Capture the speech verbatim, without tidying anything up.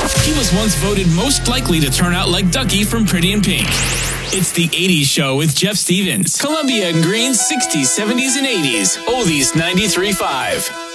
He was once voted most likely to turn out like Ducky from Pretty in Pink. It's the eighties Show with Jeff Stevens. Columbia and Green's sixties, seventies, and eighties. Oldies ninety-three point five.